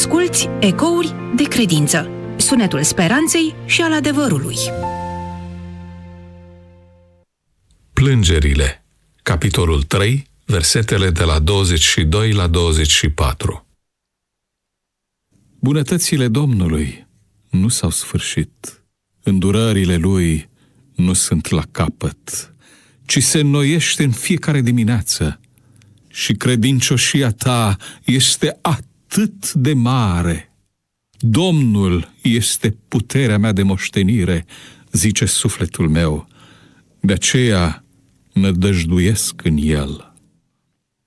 Asculți Ecouri de credință, sunetul speranței și al adevărului. Plângerile, capitolul 3, versetele de la 22 la 24. Bunătățile Domnului nu s-au sfârșit, îndurările Lui nu sunt la capăt, ci se înnoiește în fiecare dimineață și credincioșia ta este atât de mare. Domnul este puterea mea de moștenire, zice sufletul meu, de aceea nădăjduiesc în El.